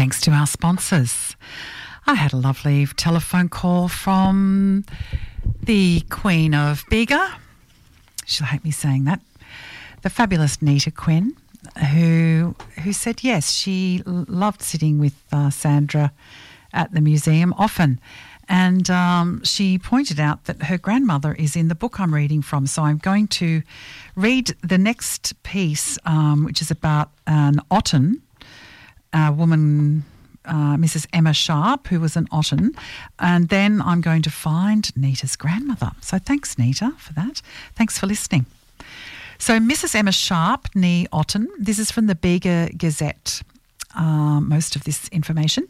thanks to our sponsors. I had a lovely telephone call from the Queen of Bega. She'll hate me saying that. The fabulous Nita Quinn, who said yes, she loved sitting with Sandra at the museum often. And she pointed out that her grandmother is in the book I'm reading from. So I'm going to read the next piece, which is about an Otten, a woman, Mrs. Emma Sharp, who was an Otten. And then I'm going to find Nita's grandmother. So thanks, Nita, for that. Thanks for listening. So Mrs. Emma Sharp, née Otten, this is from the Bega Gazette, most of this information.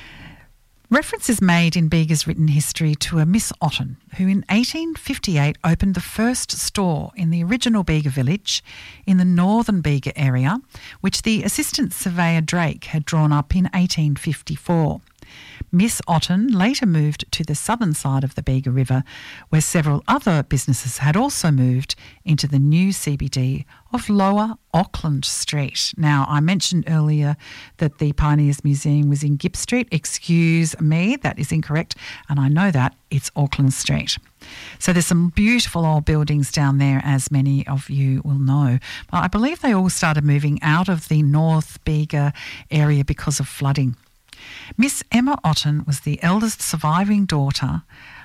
Reference is made in Bega's written history to a Miss Otten, who in 1858 opened the first store in the original Bega village in the northern Bega area, which the Assistant Surveyor Drake had drawn up in 1854. Miss Otten later moved to the southern side of the Bega River, where several other businesses had also moved into the new CBD of Lower Auckland Street. Now, I mentioned earlier that the Pioneers Museum was in Gipp Street. Excuse me, that is incorrect, and I know that. It's Auckland Street. So there's some beautiful old buildings down there, as many of you will know. But I believe they all started moving out of the North Bega area because of flooding. Miss Emma Otten was the eldest surviving daughter,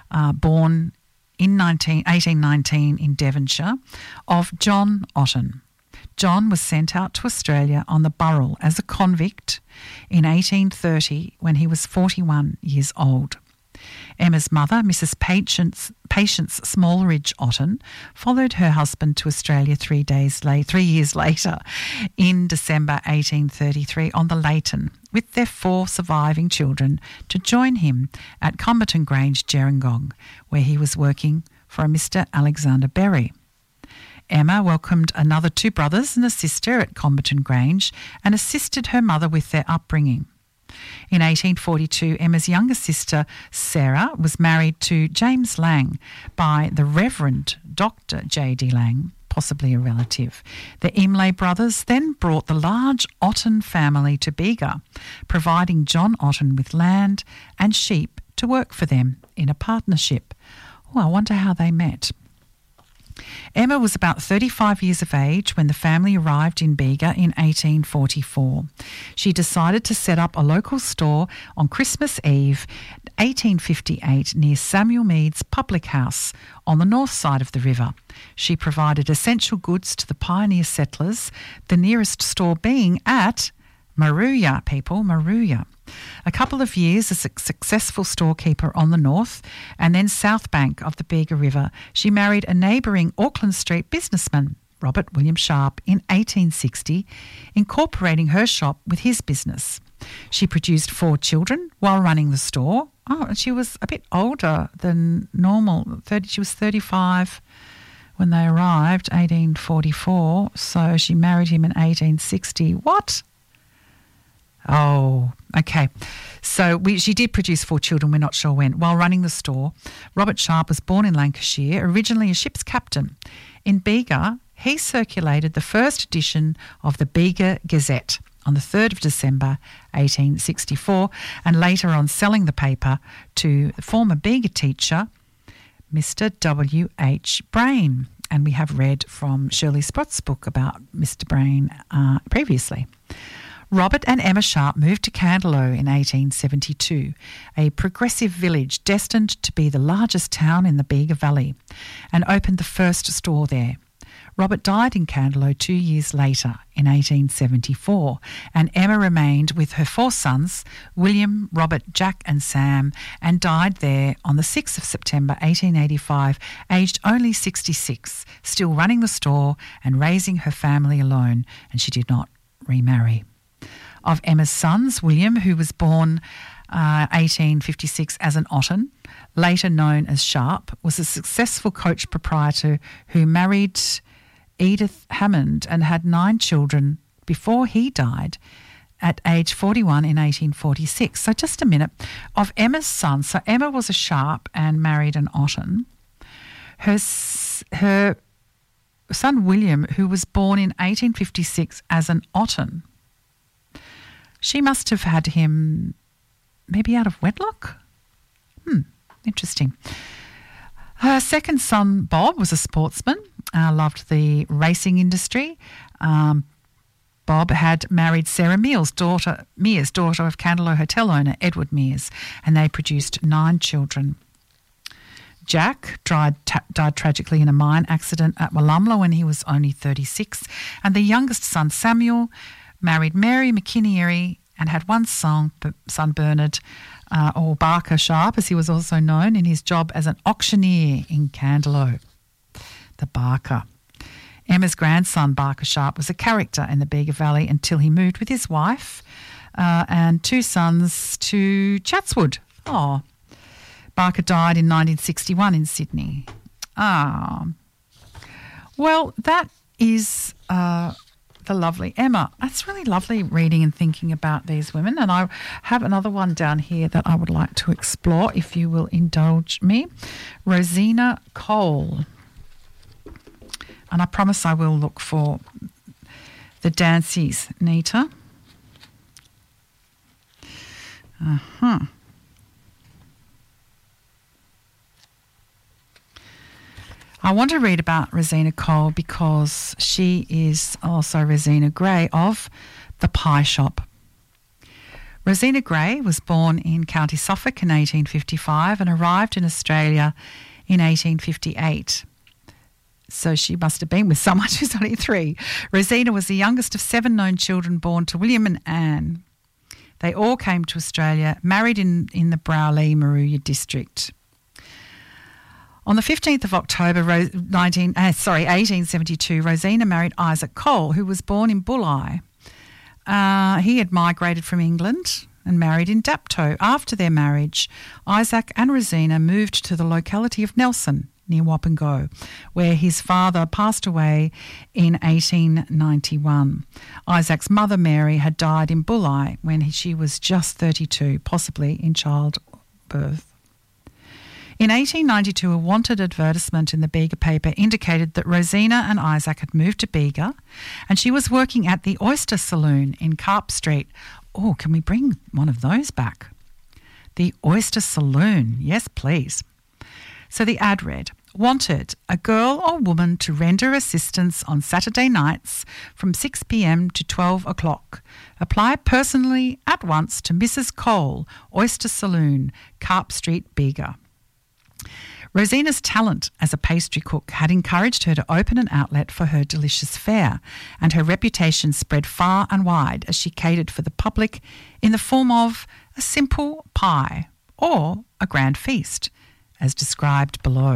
born in 1819 in Devonshire, of John Otten. John was sent out to Australia on the Burrell as a convict in 1830 when he was 41 years old. Emma's mother, Mrs. Patience Smallridge Otten, followed her husband to Australia 3 years later in December 1833 on the Leighton with their 4 surviving children to join him at Comberton Grange, Gerringong, where he was working for a Mr. Alexander Berry. Emma welcomed another 2 brothers and a sister at Comberton Grange and assisted her mother with their upbringing. In 1842, Emma's younger sister, Sarah, was married to James Lang by the Reverend Dr. J.D. Lang, possibly a relative. The Imlay brothers then brought the large Otten family to Bega, providing John Otten with land and sheep to work for them in a partnership. Oh, I wonder how they met. Emma was about 35 years of age when the family arrived in Bega in 1844. She decided to set up a local store on Christmas Eve, 1858, near Samuel Mead's public house on the north side of the river. She provided essential goods to the pioneer settlers, the nearest store being at Maruya, Maruya. A couple of years as a successful storekeeper on the north and then south bank of the Bega River, she married a neighbouring Auckland Street businessman, Robert William Sharp, in 1860, incorporating her shop with his business. She produced 4 children while running the store. Oh, and she was a bit older than normal. She was 35 when they arrived, 1844, so she married him in 1860. What? Oh, okay. So she did produce 4 children, we're not sure when. While running the store, Robert Sharp was born in Lancashire, originally a ship's captain. In Bega, he circulated the first edition of the Bega Gazette on the 3rd of December 1864 and later on selling the paper to the former Bega teacher, Mr. W.H. Brain. And we have read from Shirley Sprott's book about Mr. Brain previously. Robert and Emma Sharp moved to Candelo in 1872, a progressive village destined to be the largest town in the Bega Valley, and opened the first store there. Robert died in Candelo 2 years later in 1874, and Emma remained with her 4 sons, William, Robert, Jack and Sam, and died there on the 6th of September 1885, aged only 66, still running the store and raising her family alone, and she did not remarry. Of Emma's sons, William, who was born 1856 as an Otten, later known as Sharp, was a successful coach proprietor who married Edith Hammond and had 9 children before he died at age 41 in 1846. So just a minute. Of Emma's sons, so Emma was a Sharp and married an Otten. Her son William, who was born in 1856 as an Otten, She must have had him maybe out of wedlock. Interesting. Her second son, Bob, was a sportsman, loved the racing industry. Bob had married Sarah Mears, daughter of Candelo Hotel owner Edward Mears, and they produced 9 children. Jack died tragically in a mine accident at Wallumbilla when he was only 36, and the youngest son, Samuel, married Mary McKinney and had one son Bernard, or Barker Sharp, as he was also known, in his job as an auctioneer in Candelo. The Barker. Emma's grandson, Barker Sharp, was a character in the Bega Valley until he moved with his wife and 2 sons to Chatswood. Barker died in 1961 in Sydney. Well, that is the lovely Emma. It's really lovely reading and thinking about these women, and I have another one down here that I would like to explore, if you will indulge me. Rosina Cole. And I promise I will look for the Dancies, Nita. I want to read about Rosina Cole because she is also Rosina Gray of the Pie Shop. Rosina Gray was born in County Suffolk in 1855 and arrived in Australia in 1858. So she must have been with someone who's only 3. Rosina was the youngest of 7 known children born to William and Anne. They all came to Australia, married in the Brawley-Moruya district. On the 15th of October 1872, Rosina married Isaac Cole, who was born in Bulli. He had migrated from England and married in Dapto. After their marriage, Isaac and Rosina moved to the locality of Nelson, near Wapango, where his father passed away in 1891. Isaac's mother, Mary, had died in Bulli when she was just 32, possibly in childbirth. In 1892, a wanted advertisement in the Bega paper indicated that Rosina and Isaac had moved to Bega and she was working at the Oyster Saloon in Carp Street. Oh, can we bring one of those back? The Oyster Saloon. Yes, please. So the ad read, wanted a girl or woman to render assistance on Saturday nights from 6 p.m. to 12 o'clock. Apply personally at once to Mrs. Cole, Oyster Saloon, Carp Street, Bega. Rosina's talent as a pastry cook had encouraged her to open an outlet for her delicious fare, and her reputation spread far and wide as she catered for the public in the form of a simple pie or a grand feast, as described below.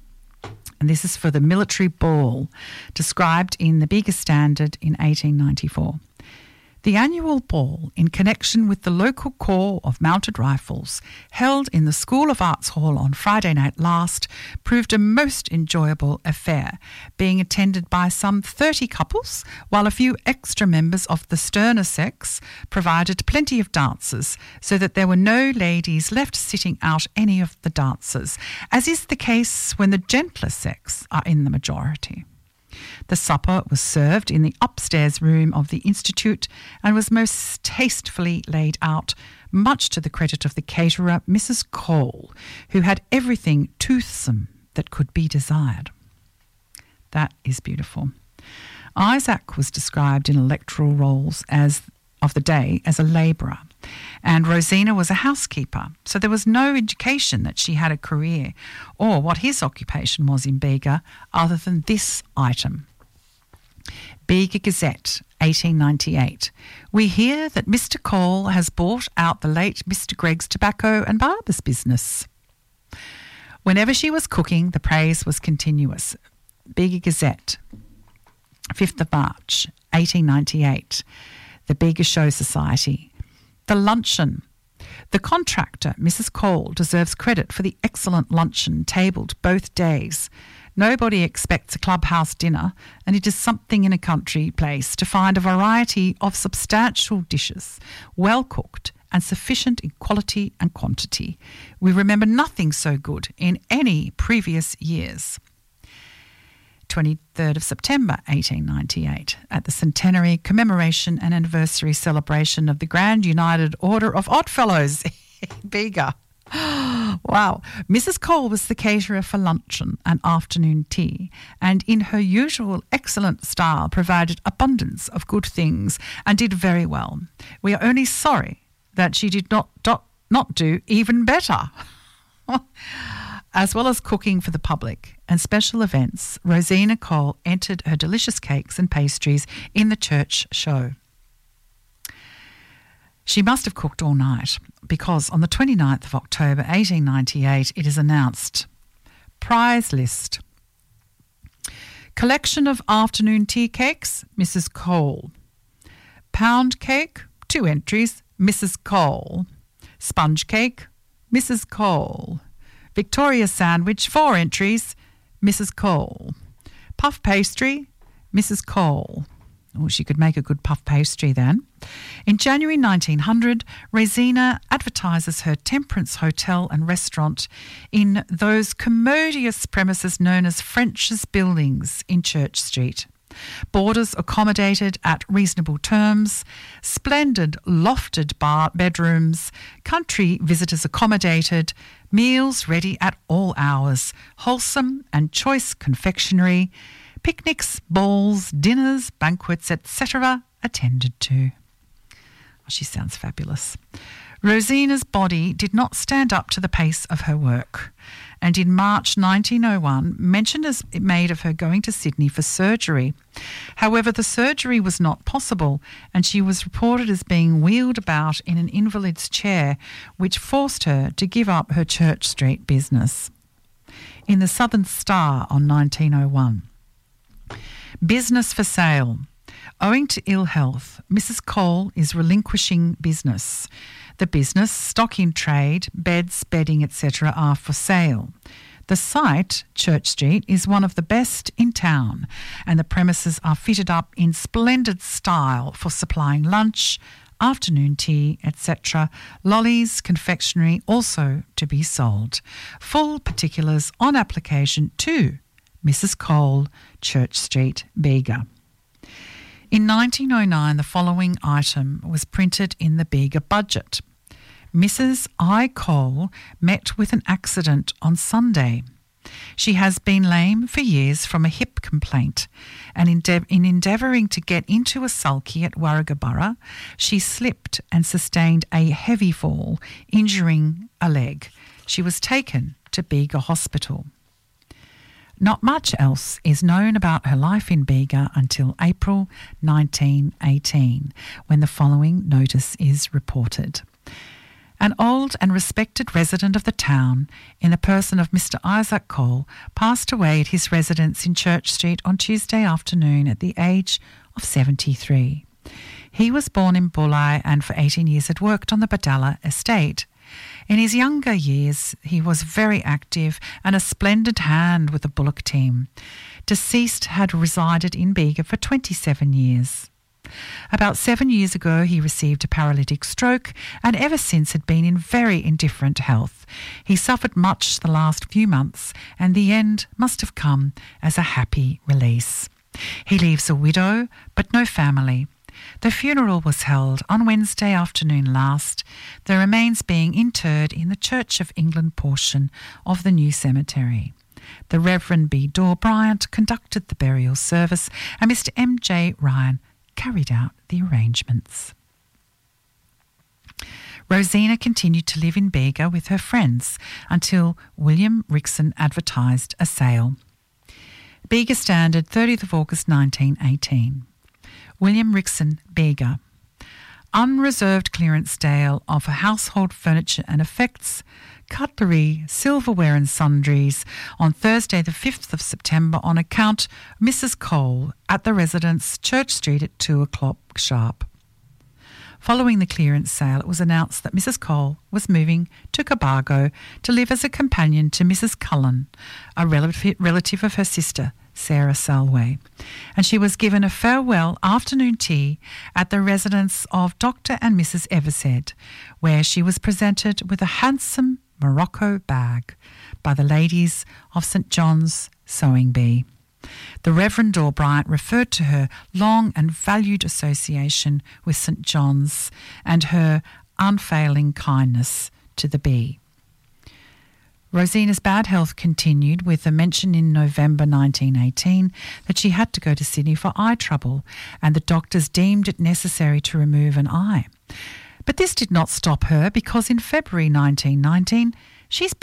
And this is for the military ball, described in the Bega Standard in 1894. The annual ball, in connection with the local corps of mounted rifles, held in the School of Arts Hall on Friday night last, proved a most enjoyable affair, being attended by some 30 couples, while a few extra members of the sterner sex provided plenty of dancers, so that there were no ladies left sitting out any of the dances, as is the case when the gentler sex are in the majority. The supper was served in the upstairs room of the Institute and was most tastefully laid out, much to the credit of the caterer, Mrs. Cole, who had everything toothsome that could be desired. That is beautiful. Isaac was described in electoral rolls of the day as a labourer, and Rosina was a housekeeper, so there was no indication that she had a career or what his occupation was in Bega other than this item. Bega Gazette, 1898. We hear that Mr. Cole has bought out the late Mr. Gregg's tobacco and barber's business. Whenever she was cooking, the praise was continuous. Bega Gazette, 5th of March, 1898. The Bega Show Society. The luncheon. The contractor, Mrs. Cole, deserves credit for the excellent luncheon tabled both days. Nobody expects a clubhouse dinner, and it is something in a country place to find a variety of substantial dishes, well cooked and sufficient in quality and quantity. We remember nothing so good in any previous years. 23rd of September 1898 at the centenary commemoration and anniversary celebration of the Grand United Order of Oddfellows in Bega. Wow. Mrs. Cole was the caterer for luncheon and afternoon tea, and in her usual excellent style provided abundance of good things and did very well. We are only sorry that she did not do even better. As well as cooking for the public and special events, Rosina Cole entered her delicious cakes and pastries in the church show. She must have cooked all night because on the 29th of October 1898 it is announced, prize list. Collection of afternoon tea cakes, Mrs. Cole. Pound cake, 2 entries, Mrs. Cole. Sponge cake, Mrs. Cole. Victoria sandwich, 4 entries, Mrs. Cole. Puff pastry, Mrs. Cole. Oh, she could make a good puff pastry then. In January 1900, Rosina advertises her Temperance Hotel and Restaurant in those commodious premises known as French's Buildings in Church Street. Boarders accommodated at reasonable terms, splendid lofted bedrooms, country visitors accommodated, meals ready at all hours, wholesome and choice confectionery, picnics, balls, dinners, banquets, etc. attended to. Oh, she sounds fabulous. Rosina's body did not stand up to the pace of her work, and in March 1901 mention is made of her going to Sydney for surgery. However, the surgery was not possible, and she was reported as being wheeled about in an invalid's chair, which forced her to give up her Church Street business. In the Southern Star on 1901, business for sale. Owing to ill health, Mrs. Cole is relinquishing business. The business, stock in trade, beds, bedding, etc. are for sale. The site, Church Street, is one of the best in town, and the premises are fitted up in splendid style for supplying lunch, afternoon tea, etc. Lollies, confectionery also to be sold. Full particulars on application to Mrs. Cole, Church Street, Bega. In 1909, the following item was printed in the Bega budget. Mrs. I. Cole met with an accident on Sunday. She has been lame for years from a hip complaint, and in endeavouring to get into a sulky at Warragabburra, she slipped and sustained a heavy fall, injuring a leg. She was taken to Bega Hospital. Not much else is known about her life in Bega until April 1918, when the following notice is reported. An old and respected resident of the town, in the person of Mr. Isaac Cole, passed away at his residence in Church Street on Tuesday afternoon at the age of 73. He was born in Bulli and for 18 years had worked on the Badalla estate. In his younger years, he was very active and a splendid hand with the bullock team. Deceased had resided in Bega for 27 years. About 7 years ago, he received a paralytic stroke and ever since had been in very indifferent health. He suffered much the last few months, and the end must have come as a happy release. He leaves a widow, but no family. The funeral was held on Wednesday afternoon last, the remains being interred in the Church of England portion of the new cemetery. The Reverend B. Dorr Bryant conducted the burial service, and Mr. M. J. Ryan carried out the arrangements. Rosina continued to live in Bega with her friends until William Rickson advertised a sale. Bega Standard, 30th of August 1918. William Rickson, Bega. Unreserved clearance sale of household furniture and effects, cutlery, silverware and sundries on Thursday the 5th of September on account of Mrs. Cole at the residence Church Street at 2 o'clock sharp. Following the clearance sale, it was announced that Mrs. Cole was moving to Cobargo to live as a companion to Mrs. Cullen, a relative of her sister, Sarah Salway, and she was given a farewell afternoon tea at the residence of Dr. and Mrs. Evershed, where she was presented with a handsome Morocco bag by the ladies of St. John's Sewing Bee. The Reverend Dor Bryant referred to her long and valued association with St John's and her unfailing kindness to the bee. Rosina's bad health continued with a mention in November 1918 that she had to go to Sydney for eye trouble, and the doctors deemed it necessary to remove an eye. But this did not stop her, because in February 1919 she's